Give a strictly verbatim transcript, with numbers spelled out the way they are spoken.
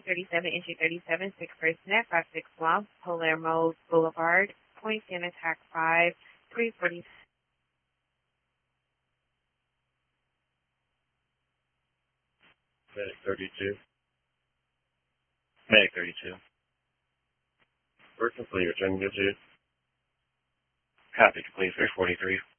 thirty-seven, entry thirty-seven, six FirstNet, five six Swamp, Palermo Boulevard, point in attack five, three forty. Medic thirty-two. Medic thirty-two. Work complete, return to you. Copy complete, three forty-three.